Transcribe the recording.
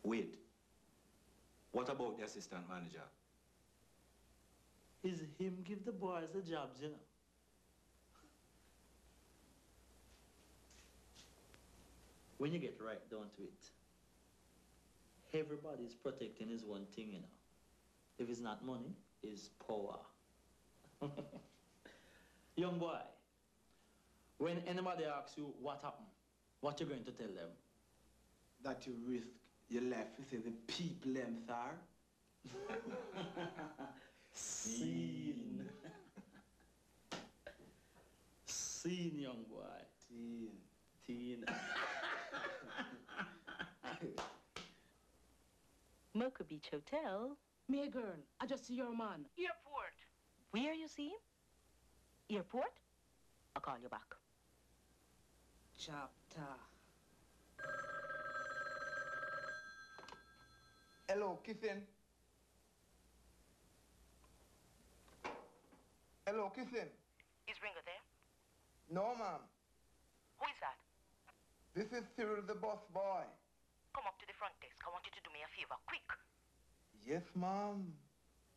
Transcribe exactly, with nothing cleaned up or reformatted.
Wait. What about the assistant manager? Is him give the boys the jobs, you know? When you get right down to it, everybody's protecting his one thing, you know. If it's not money, it's power. Young boy, when anybody asks you what happened, what you going to tell them? That you risk your life to say the people them, sir. Scene. Scene, young boy. Teen. Teen. Mocha Beach Hotel. Megan, I just see your man. Airport. Where you see him? Airport? I'll call you back. Chapter. Hello, kissing. Hello, kissing. Is Ringo there? No, ma'am. Who is that? This is Cyril the bus boy. Come up to the front desk. I want you to do me a favor. Quick. Yes, ma'am.